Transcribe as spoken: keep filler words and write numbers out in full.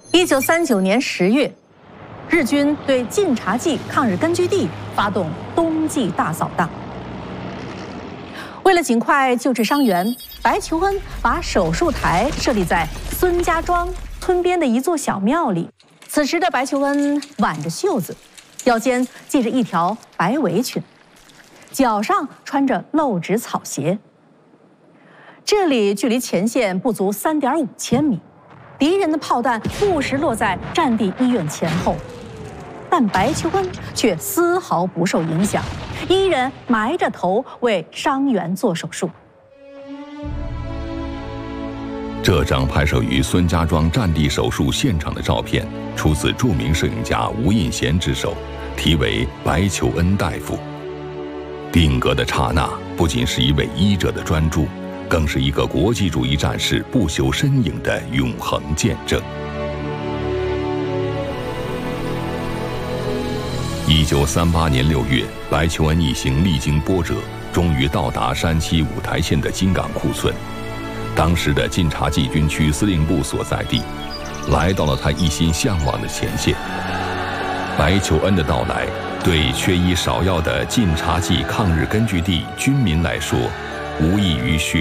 一九三九年十月，日军对晋察冀抗日根据地发动冬季大扫荡。为了尽快救治伤员，白求恩把手术台设立在孙家庄村边的一座小庙里。此时的白求恩挽着袖子，腰间系着一条白围裙，脚上穿着露趾草鞋。这里距离前线不足三点五千米，敌人的炮弹不时落在战地医院前后，但白求恩却丝毫不受影响，依然埋着头为伤员做手术。 这张拍摄于孙家庄战地手术现场的照片，出自著名摄影家吴印贤之手，题为《白求恩大夫》。定格的刹那，不仅是一位医者的专注，更是一个国际主义战士不朽身影的永恒见证。一九三八年六月，白求恩一行历经波折，终于到达山西五台县的金岗库村，当时的晋察冀军区司令部所在地，来到了他一心向往的前线。白求恩的到来，对缺医少药的晋察冀抗日根据地军民来说，无异于雪